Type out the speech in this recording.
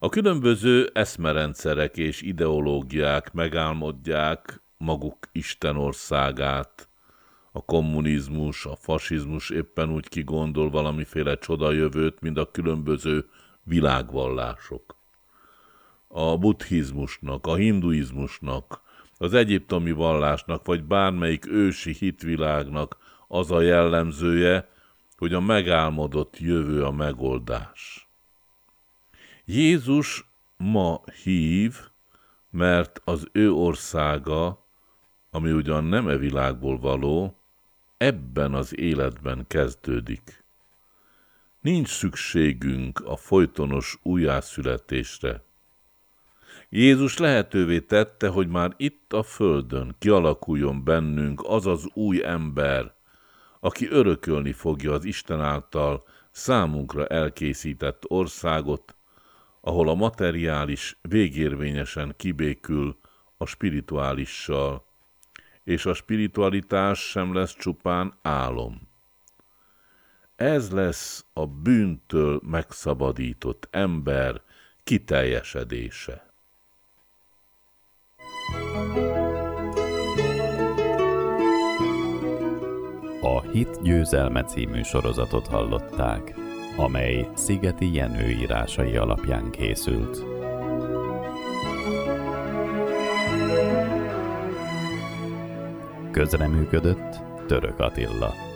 A különböző eszmerendszerek és ideológiák megálmodják maguk Istenországát. A kommunizmus, a fasizmus éppen úgy kigondol valamiféle csodajövőt, mint a különböző világvallások. A buddhizmusnak, a hinduizmusnak, az egyiptomi vallásnak, vagy bármelyik ősi hitvilágnak az a jellemzője, hogy a megálmodott jövő a megoldás. Jézus ma hív, mert az ő országa, ami ugyan nem e világból való, ebben az életben kezdődik. Nincs szükségünk a folytonos újjászületésre. Jézus lehetővé tette, hogy már itt a földön kialakuljon bennünk az az új ember, aki örökölni fogja az Isten által számunkra elkészített országot, ahol a materiális végérvényesen kibékül a spirituálissal, és a spiritualitás sem lesz csupán álom. Ez lesz a bűntől megszabadított ember kiteljesedése. A Hit győzelme című sorozatot hallották, amely Szigeti Jenő írásai alapján készült. Közreműködött Török Attila.